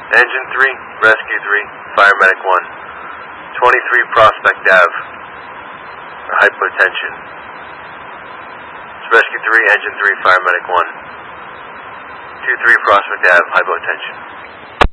Engine 3, Rescue 3, Fire Medic 1. 23 Prospect Ave. Hypotension. Rescue 3, Engine 3, Fire Medic 1. 23 Prospect Ave, hypotension.